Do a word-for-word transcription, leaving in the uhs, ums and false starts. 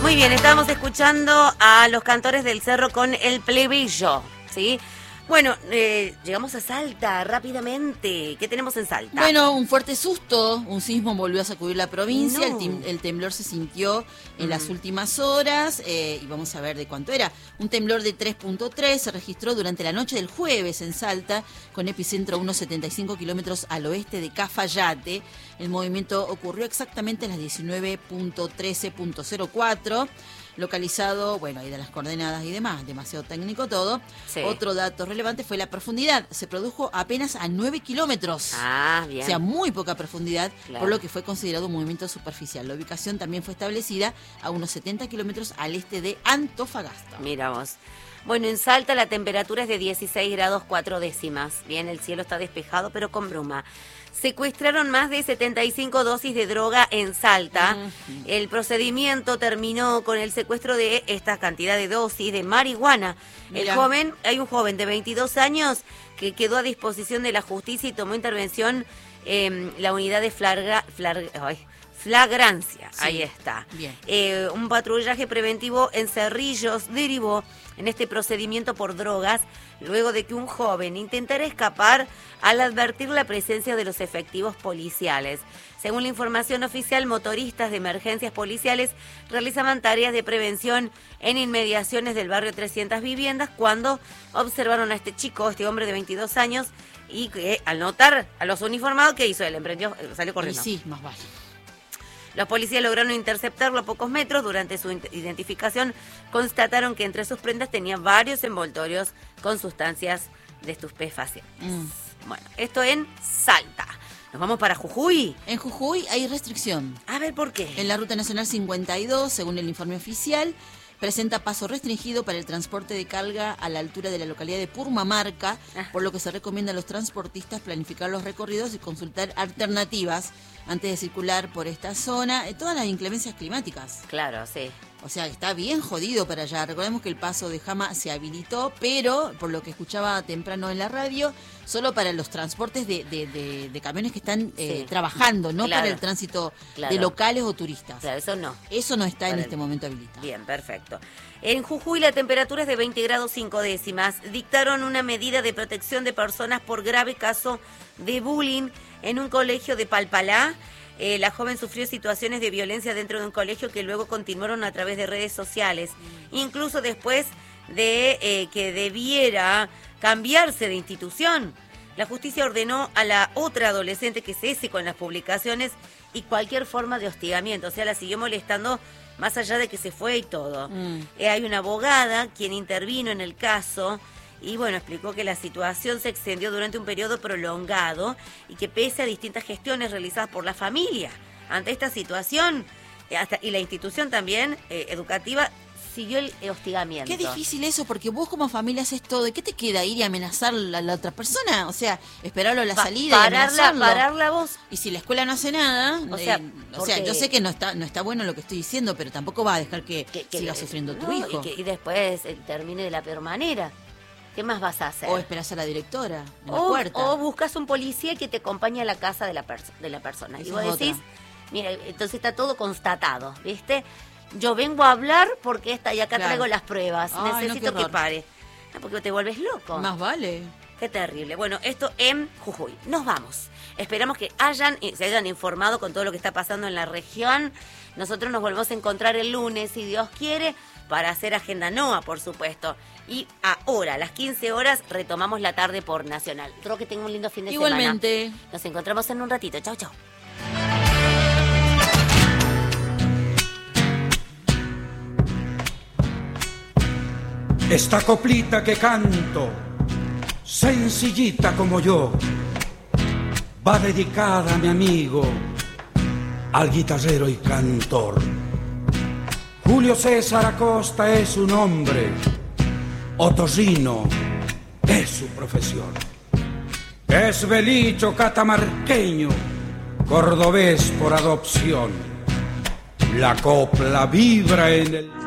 Muy bien, estábamos escuchando a los Cantores del Cerro con El Plebeyo, ¿sí? Bueno, eh, llegamos a Salta rápidamente. ¿Qué tenemos en Salta? Bueno, un fuerte susto, un sismo volvió a sacudir la provincia, No. el, tim- el temblor se sintió en Mm. las últimas horas eh, y vamos a ver de cuánto era. Un temblor de tres punto tres se registró durante la noche del jueves en Salta, con epicentro a unos setenta y cinco kilómetros al oeste de Cafayate. El movimiento ocurrió exactamente a las diecinueve punto trece punto cero cuatro. Localizado, bueno, ahí de las coordenadas y demás, demasiado técnico todo. Sí. Otro dato relevante fue la profundidad. Se produjo apenas a nueve kilómetros. Ah, bien. O sea, muy poca profundidad, Claro. por lo que fue considerado un movimiento superficial. La ubicación también fue establecida a unos setenta kilómetros al este de Antofagasta. Mira vos. Bueno, en Salta la temperatura es de dieciséis grados cuatro décimas. Bien, el cielo está despejado, pero con bruma. Secuestraron más de setenta y cinco dosis de droga en Salta. Ujú. El procedimiento terminó con el secuestro de esta cantidad de dosis de marihuana. El Mira. joven, hay un joven de veintidós años que quedó a disposición de la justicia y tomó intervención en la unidad de flagra, flar- ay, flagrancia. Sí. Ahí está. Bien. Eh, un patrullaje preventivo en Cerrillos derivó en este procedimiento por drogas luego de que un joven intentara escapar al advertir la presencia de los efectivos policiales. Según la información oficial, motoristas de emergencias policiales realizaban tareas de prevención en inmediaciones del barrio trescientas Viviendas cuando observaron a este chico, este hombre de veintidós años, y que al notar a los uniformados, ¿qué hizo? Él emprendió, salió Y corriendo. sí, más vale. Los policías lograron interceptarlo a pocos metros. Durante su identificación constataron que entre sus prendas tenía varios envoltorios con sustancias de estupefacientes. Mm. Bueno, esto en Salta. Nos vamos para Jujuy. En Jujuy hay restricción. A ver, ¿por qué? En la Ruta Nacional cincuenta y dos, según el informe oficial, presenta paso restringido para el transporte de carga a la altura de la localidad de Purmamarca, Ah. por lo que se recomienda a los transportistas planificar los recorridos y consultar alternativas antes de circular por esta zona. Eh, todas las inclemencias climáticas. Claro, sí. O sea, está bien jodido para allá. Recordemos que el paso de Jama se habilitó, pero, por lo que escuchaba temprano en la radio, solo para los transportes de, de, de, de camiones que están eh, Sí. trabajando, no Claro. para el tránsito Claro. de locales o turistas. Claro, eso no. Eso no está en Para este el- momento habilitado. Bien, perfecto. En Jujuy la temperatura es de veinte grados cinco décimas. Dictaron una medida de protección de personas por grave caso de bullying en un colegio de Palpalá. Eh, la joven sufrió situaciones de violencia dentro de un colegio que luego continuaron a través de redes sociales. Incluso después de eh, que debiera cambiarse de institución. La justicia ordenó a la otra adolescente que cese con las publicaciones y cualquier forma de hostigamiento. O sea, la siguió molestando más allá de que se fue y todo. Mm. Eh, hay una abogada quien intervino en el caso y, bueno, explicó que la situación se extendió durante un periodo prolongado y que pese a distintas gestiones realizadas por la familia ante esta situación eh, hasta, y la institución también eh, educativa, siguió el hostigamiento. Qué difícil eso, porque vos como familia haces todo. ¿Y qué te queda? ¿Ir y amenazar a la, la otra persona? O sea, esperarlo a la Pa- salida y pararla, amenazarlo. parar la voz. Y si la escuela no hace nada, O sea, eh, o sea, porque- yo sé que no está no está bueno lo que estoy diciendo, pero tampoco va a dejar que, Que- que- siga sufriendo tu no, hijo. Y, que, y después eh, termine de la peor manera. ¿Qué más vas a hacer? O esperás a la directora en la O, puerta. o buscas un policía que te acompañe a la casa de la, perso- de la persona. Esa y vos es decís, otra. mira, entonces está todo constatado, ¿viste? Yo vengo a hablar porque esta y acá Claro. traigo las pruebas. Ay, no, Necesito qué que horror. pare. No, porque te vuelves loco. Más vale. Qué terrible. Bueno, esto en Jujuy. Nos vamos. Esperamos que hayan se hayan informado con todo lo que está pasando en la región. Nosotros nos volvemos a encontrar el lunes, si Dios quiere, para hacer Agenda NOA, por supuesto. Y ahora, a las quince horas, retomamos la tarde por Nacional. Creo que tenga un lindo fin de Igualmente. semana. Nos encontramos en un ratito. Chau, chau. Esta coplita que canto, sencillita como yo, va dedicada a mi amigo, al guitarrero y cantor. Julio César Acosta es su nombre, otorrino es su profesión. Es belicho catamarqueño, cordobés por adopción. La copla vibra en el...